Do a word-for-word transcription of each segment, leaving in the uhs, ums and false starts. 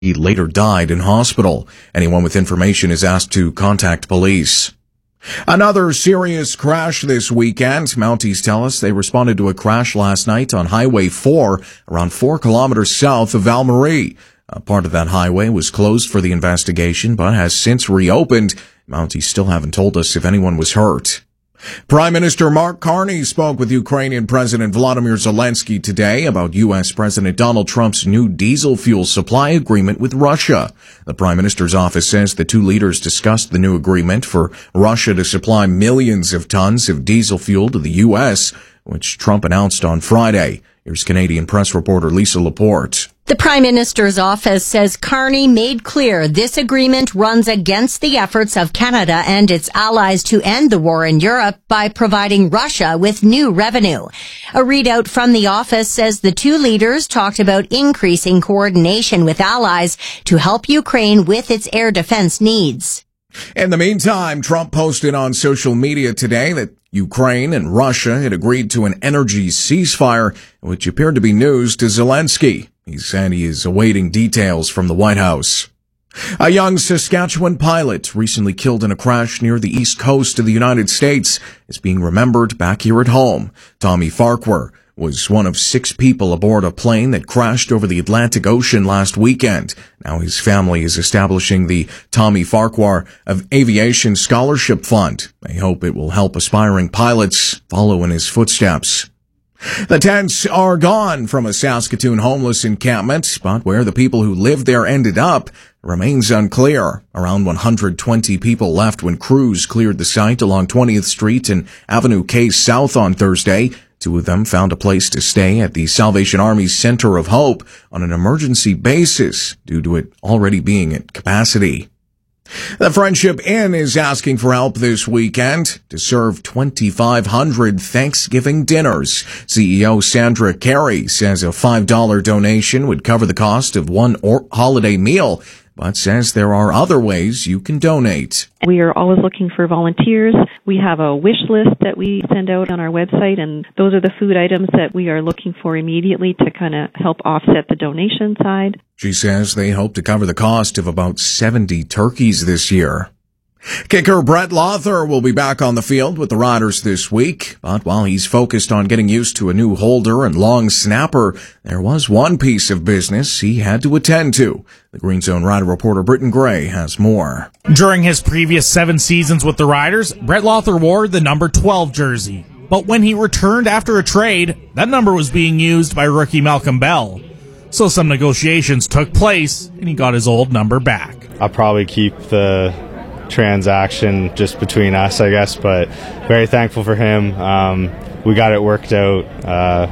He later died in hospital. Anyone with information is asked to contact police. Another serious crash this weekend. Mounties tell us they responded to a crash last night on Highway four, around four kilometers south of Val-Marie. A part of that highway was closed for the investigation, but has since reopened. Mounties still haven't told us if anyone was hurt. Prime Minister Mark Carney spoke with Ukrainian President Volodymyr Zelensky today about U S President Donald Trump's new diesel fuel supply agreement with Russia. The Prime Minister's office says the two leaders discussed the new agreement for Russia to supply millions of tons of diesel fuel to the U S, which Trump announced on Friday. Here's Canadian press reporter Lisa Laporte. The Prime Minister's office says Carney made clear this agreement runs against the efforts of Canada and its allies to end the war in Europe by providing Russia with new revenue. A readout from the office says the two leaders talked about increasing coordination with allies to help Ukraine with its air defense needs. In the meantime, Trump posted on social media today that Ukraine and Russia had agreed to an energy ceasefire, which appeared to be news to Zelensky. He said he is awaiting details from the White House. A young Saskatchewan pilot recently killed in a crash near the east coast of the United States is being remembered back here at home. Tommy Farquhar was one of six people aboard a plane that crashed over the Atlantic Ocean last weekend. Now his family is establishing the Tommy Farquhar of Aviation Scholarship Fund. They hope it will help aspiring pilots follow in his footsteps. The tents are gone from a Saskatoon homeless encampment, but where the people who lived there ended up remains unclear. Around one hundred twenty people left when crews cleared the site along twentieth Street and Avenue K South on Thursday. Two of them found a place to stay at the Salvation Army's Center of Hope on an emergency basis due to it already being at capacity. The Friendship Inn is asking for help this weekend to serve twenty-five hundred Thanksgiving dinners. C E O Sandra Carey says a five dollars donation would cover the cost of one or- holiday meal, but says there are other ways you can donate. We are always looking for volunteers. We have a wish list that we send out on our website, and those are the food items that we are looking for immediately to kind of help offset the donation side. She says they hope to cover the cost of about seventy turkeys this year. Kicker Brett Lawther will be back on the field with the Riders this week, but while he's focused on getting used to a new holder and long snapper, there was one piece of business he had to attend to. The Green Zone Rider reporter Britton Gray has more. During his previous seven seasons with the Riders, Brett Lawther wore the number twelve jersey. But when he returned after a trade, that number was being used by rookie Malcolm Bell. So some negotiations took place, and he got his old number back. I'll probably keep the transaction just between us, I guess, but very thankful for him. Um, we got it worked out. Uh,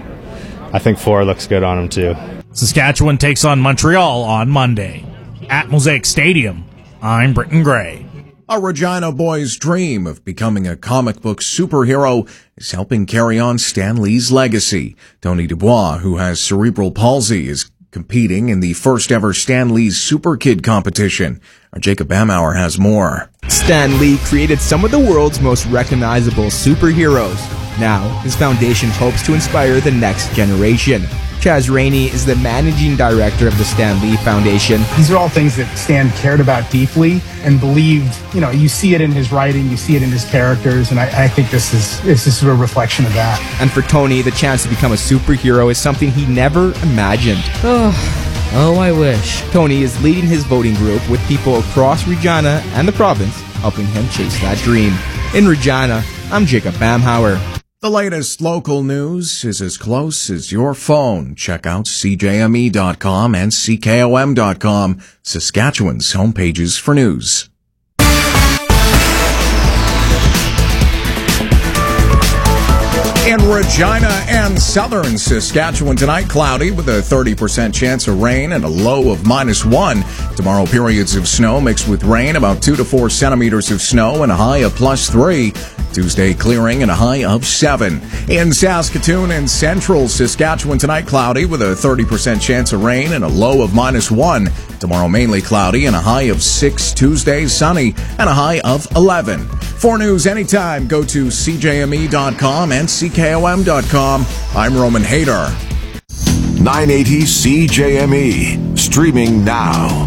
I think four looks good on him too. Saskatchewan takes on Montreal on Monday. At Mosaic Stadium, I'm Britton Gray. A Regina boy's dream of becoming a comic book superhero is helping carry on Stan Lee's legacy. Tony Dubois, who has cerebral palsy, is competing in the first ever Stan Lee's Super Kid competition. Our Jacob Bamauer has more. Stan Lee created some of the world's most recognizable superheroes. Now, his foundation hopes to inspire the next generation. Chaz Rainey is the managing director of the Stan Lee Foundation. These are all things that Stan cared about deeply and believed. You know, you see it in his writing, you see it in his characters, and I, I think this is this is a reflection of that. And for Tony, the chance to become a superhero is something he never imagined. Oh, oh, I wish. Tony is leading his voting group with people across Regina and the province, helping him chase that dream. In Regina, I'm Jacob Bamhauer. The latest local news is as close as your phone. Check out C J M E dot com and C K O M dot com, Saskatchewan's homepages for news. In Regina and southern Saskatchewan tonight, cloudy with a thirty percent chance of rain and a low of minus one. Tomorrow, periods of snow mixed with rain, about two to four centimeters of snow and a high of plus three. Tuesday, clearing and a high of seven. In Saskatoon and central Saskatchewan tonight, cloudy with a thirty percent chance of rain and a low of minus one. Tomorrow, mainly cloudy and a high of six. Tuesday, sunny and a high of eleven. For news anytime, go to C J M E dot com and C K O M dot com. I'm Roman Hader. nine eighty C J M E. Street Streaming now.